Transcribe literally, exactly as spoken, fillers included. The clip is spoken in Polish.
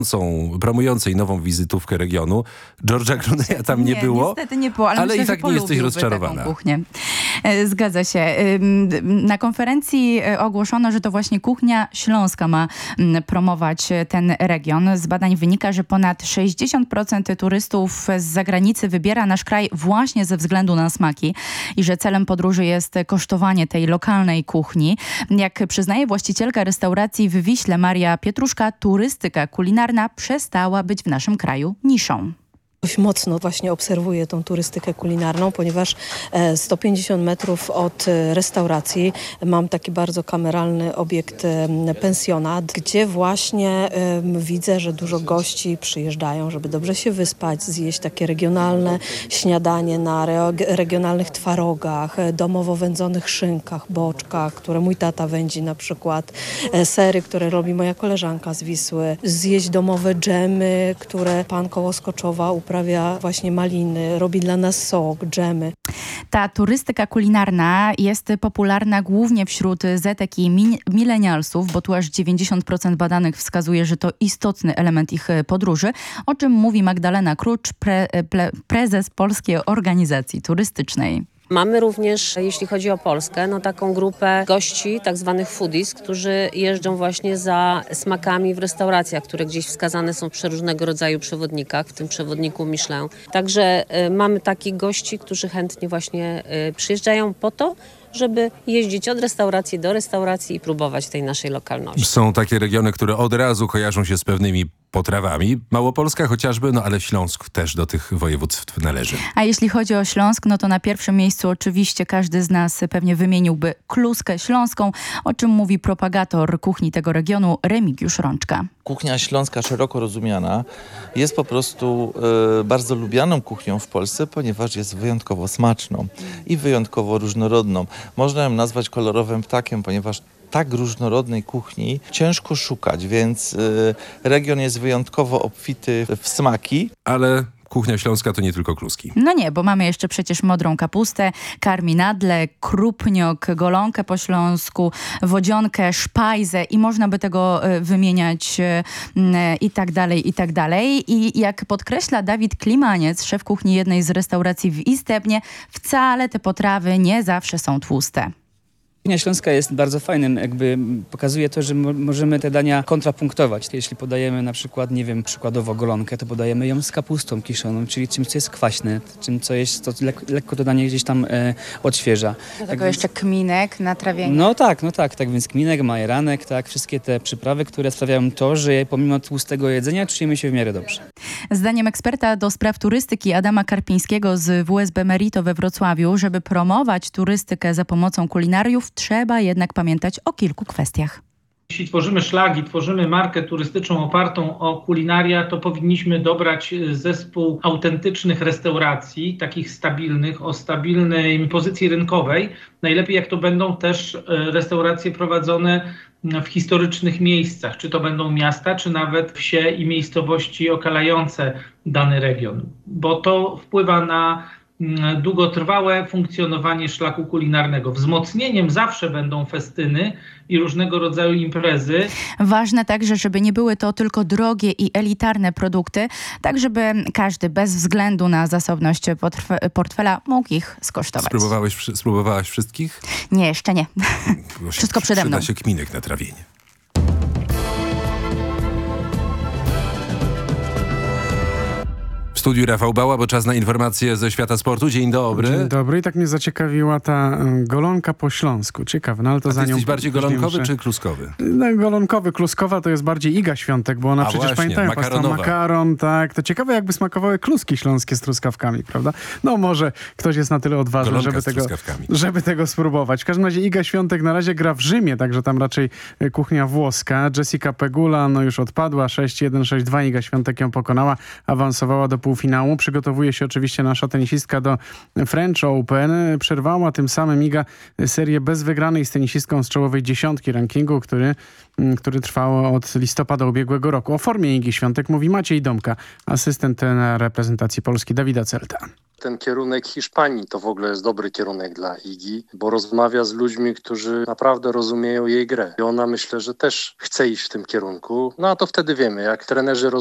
promującej nową wizytówkę regionu. George'a Clooney'a tam nie, nie było. Niestety nie było, ale, ale myślę, i tak nie jesteś rozczarowana. Kuchnię. Zgadza się. Na konferencji ogłoszono, że to właśnie Kuchnia Śląska ma promować ten region. Z badań wynika, że ponad sześćdziesiąt procent turystów z zagranicy wybiera nasz kraj właśnie ze względu na smaki i że celem podróży jest kosztowanie tej lokalnej kuchni. Jak przyznaje właścicielka restauracji w Wiśle Maria Pietruszka, turystyka kulinarna przestała być w naszym kraju niszą. Dość mocno właśnie obserwuję tą turystykę kulinarną, ponieważ sto pięćdziesiąt metrów od restauracji mam taki bardzo kameralny obiekt pensjonat, gdzie właśnie widzę, że dużo gości przyjeżdżają, żeby dobrze się wyspać, zjeść takie regionalne śniadanie na re- regionalnych twarogach, domowo wędzonych szynkach, boczkach, które mój tata wędzi na przykład, sery, które robi moja koleżanka z Wisły, zjeść domowe dżemy, które pan Kołoskoczowa uprawia właśnie maliny, robi dla nas sok, dżemy. Ta turystyka kulinarna jest popularna głównie wśród zetek i mi- milenialsów, bo tu aż dziewięćdziesiąt procent badanych wskazuje, że to istotny element ich podróży, o czym mówi Magdalena Krucz, pre- pre- prezes Polskiej Organizacji Turystycznej. Mamy również, jeśli chodzi o Polskę, no taką grupę gości, tak zwanych foodies, którzy jeżdżą właśnie za smakami w restauracjach, które gdzieś wskazane są w przeróżnego rodzaju przewodnikach, w tym przewodniku Michelin. Także y, mamy takich gości, którzy chętnie właśnie y, przyjeżdżają po to, żeby jeździć od restauracji do restauracji i próbować tej naszej lokalności. Są takie regiony, które od razu kojarzą się z pewnymi potrawami. Małopolska chociażby, no ale Śląsk też do tych województw należy. A jeśli chodzi o Śląsk, no to na pierwszym miejscu oczywiście każdy z nas pewnie wymieniłby kluskę śląską, o czym mówi propagator kuchni tego regionu Remigiusz Rączka. Kuchnia śląska szeroko rozumiana jest po prostu e, bardzo lubianą kuchnią w Polsce, ponieważ jest wyjątkowo smaczną i wyjątkowo różnorodną. Można ją nazwać kolorowym ptakiem, ponieważ tak różnorodnej kuchni ciężko szukać, więc y, region jest wyjątkowo obfity w smaki. Ale kuchnia śląska to nie tylko kluski. No nie, bo mamy jeszcze przecież modrą kapustę, karminadle, krupniok, golonkę po śląsku, wodzionkę, szpajzę i można by tego y, wymieniać y, y, i tak dalej, i tak dalej. I jak podkreśla Dawid Klimaniec, szef kuchni jednej z restauracji w Istebnie, wcale te potrawy nie zawsze są tłuste. Kuchnia śląska jest bardzo fajnym, jakby pokazuje to, że mo- możemy te dania kontrapunktować. Jeśli podajemy na przykład, nie wiem, przykładowo golonkę, to podajemy ją z kapustą kiszoną, czyli czymś, co jest kwaśne, czym, co jest, to lek- lekko to danie gdzieś tam e, odświeża. Do tego jeszcze kminek na trawienie. No tak, no tak, tak więc kminek, majeranek, tak, wszystkie te przyprawy, które sprawiają to, że pomimo tłustego jedzenia czujemy się w miarę dobrze. Zdaniem eksperta do spraw turystyki Adama Karpińskiego z W S B Merito we Wrocławiu, żeby promować turystykę za pomocą kulinariów, trzeba jednak pamiętać o kilku kwestiach. Jeśli tworzymy szlagi, tworzymy markę turystyczną opartą o kulinaria, to powinniśmy dobrać zespół autentycznych restauracji, takich stabilnych, o stabilnej pozycji rynkowej. Najlepiej jak to będą też restauracje prowadzone w historycznych miejscach, czy to będą miasta, czy nawet wsie i miejscowości okalające dany region, bo to wpływa na długotrwałe funkcjonowanie szlaku kulinarnego. Wzmocnieniem zawsze będą festyny i różnego rodzaju imprezy. Ważne także, żeby nie były to tylko drogie i elitarne produkty, tak żeby każdy bez względu na zasobność portf- portfela mógł ich skosztować. Spróbowałeś, spróbowałaś wszystkich? Nie, jeszcze nie. Bo Wszystko przede mną. Przyda się kminek na trawienie. W studiu Rafał Bała, bo czas na informacje ze świata sportu. Dzień dobry. Dzień dobry. I tak mnie zaciekawiła ta y, golonka po śląsku. Ciekawe, no ale to A ty za nią... jesteś bardziej golonkowy muszę... czy kluskowy? No, golonkowy, kluskowa to jest bardziej Iga Świątek, bo ona A przecież, właśnie, pamiętają, pasta makaronowa. makaron, tak. To ciekawe, jakby smakowały kluski śląskie z truskawkami, prawda? No może ktoś jest na tyle odważny, Golonka żeby z tego, truskawkami. żeby tego spróbować. W każdym razie Iga Świątek na razie gra w Rzymie, także tam raczej y, kuchnia włoska. Jessica Pegula, no już odpadła, sześć jeden, sześć dwa. Iga Świątek ją pokonała, awansowała do pół półfinału. Przygotowuje się oczywiście nasza tenisistka do French Open. Przerwała tym samym Iga serię bez wygranej z tenisistką z czołowej dziesiątki rankingu, który, który trwał od listopada ubiegłego roku. O formie Igi Świątek mówi Maciej Domka, asystent trenera reprezentacji Polski Dawida Celta. Ten kierunek Hiszpanii to w ogóle jest dobry kierunek dla Igi, bo rozmawia z ludźmi, którzy naprawdę rozumieją jej grę. I ona myślę, że też chce iść w tym kierunku. No a to wtedy wiemy, jak trenerzy